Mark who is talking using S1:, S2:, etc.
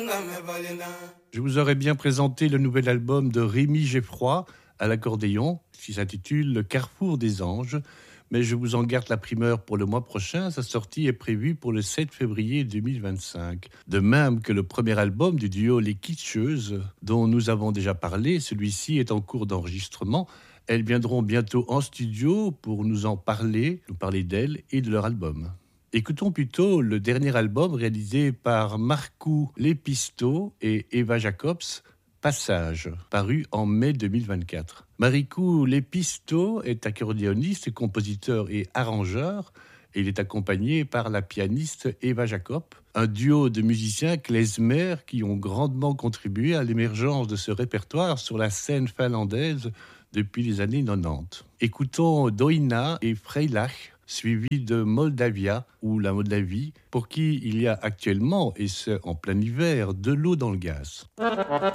S1: Je vous aurais bien présenté le nouvel album de Rémi Geffroy à l'accordéon, qui s'intitule Le Carrefour des Anges, mais je vous en garde la primeur pour le mois prochain. Sa sortie est prévue pour le 7 février 2025. De même que le premier album du duo Les Kitscheuses, dont nous avons déjà parlé, celui-ci est en cours d'enregistrement. Elles viendront bientôt en studio pour nous parler d'elles et de leur album. Écoutons plutôt le dernier album réalisé par Marcou Lepisto et Eva Jacobs, Passage, paru en mai 2024. Marcou Lepisto est accordéoniste, compositeur et arrangeur, et il est accompagné par la pianiste Eva Jacob, un duo de musiciens klezmer qui ont grandement contribué à l'émergence de ce répertoire sur la scène finlandaise depuis les années 90. Écoutons Doina et Freilach, suivi de Moldavia, ou la Moldavie, pour qui il y a actuellement, et ce en plein hiver, de l'eau dans le gaz.